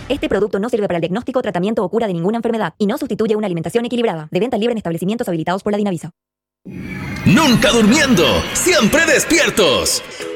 Este producto no sirve para el diagnóstico, tratamiento o cura de ninguna enfermedad y no sustituye una alimentación equilibrada. De venta libre en establecimientos habilitados por la Dinavisa. Nunca durmiendo, siempre despiertos.